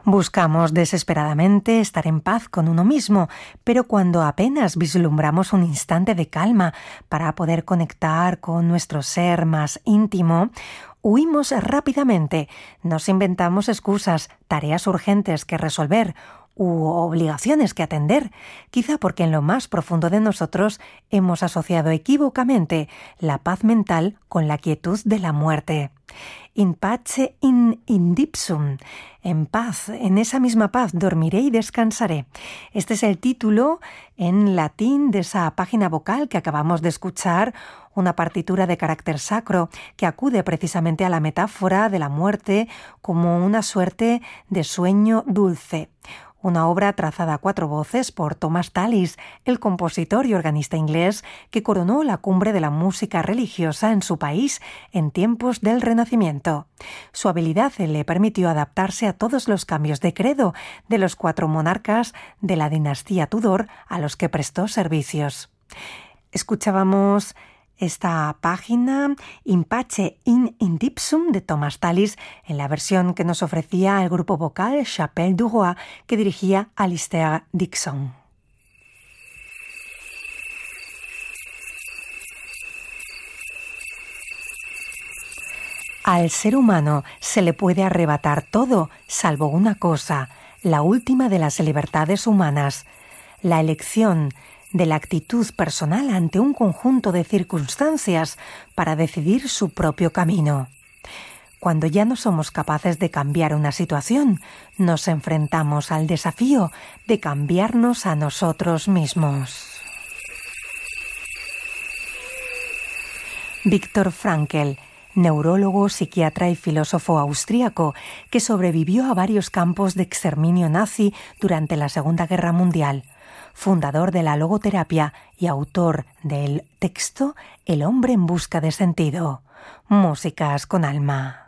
Buscamos desesperadamente estar en paz con uno mismo, pero cuando apenas vislumbramos un instante de calma para poder conectar con nuestro ser más íntimo, huimos rápidamente, nos inventamos excusas, tareas urgentes que resolver u obligaciones que atender, quizá porque en lo más profundo de nosotros hemos asociado equívocamente la paz mental con la quietud de la muerte. In pace in dipsum. En paz, en esa misma paz, dormiré y descansaré. Este es el título en latín de esa página vocal que acabamos de escuchar, una partitura de carácter sacro que acude precisamente a la metáfora de la muerte como una suerte de sueño dulce. Una obra trazada a 4 voces por Thomas Tallis, el compositor y organista inglés que coronó la cumbre de la música religiosa en su país en tiempos del Renacimiento. Su habilidad le permitió adaptarse a todos los cambios de credo de los 4 monarcas de la dinastía Tudor a los que prestó servicios. Escuchábamos esta página In pace in dipsum de Thomas Tallis en la versión que nos ofrecía el grupo vocal Chapelle du Roi que dirigía Alistair Dixon. Al ser humano se le puede arrebatar todo salvo una cosa, la última de las libertades humanas, la elección de la actitud personal ante un conjunto de circunstancias para decidir su propio camino. Cuando ya no somos capaces de cambiar una situación, nos enfrentamos al desafío de cambiarnos a nosotros mismos. Viktor Frankl, neurólogo, psiquiatra y filósofo austríaco que sobrevivió a varios campos de exterminio nazi durante la Segunda Guerra Mundial, fundador de la logoterapia y autor del texto El hombre en busca de sentido. Músicas con alma.